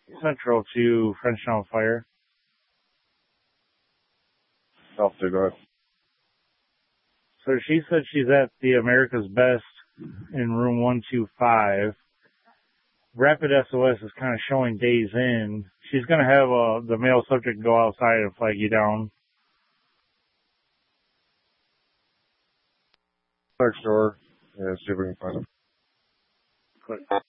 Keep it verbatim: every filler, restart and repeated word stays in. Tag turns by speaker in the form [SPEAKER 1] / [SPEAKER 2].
[SPEAKER 1] Central to Frenchtown Fire.
[SPEAKER 2] South to go ahead.
[SPEAKER 1] So she said she's at the America's Best in room one two five. Rapid S O S is kind of showing days in. She's going to have uh, the male subject go outside and flag you down.
[SPEAKER 2] Next door. Yeah, see if we can find him.
[SPEAKER 1] Click.